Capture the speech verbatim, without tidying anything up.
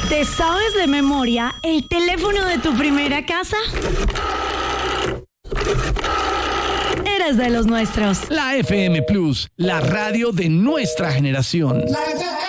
¿Te sabes de memoria el teléfono de tu primera casa? Eres de los nuestros. La F M Plus, la radio de nuestra generación. La F M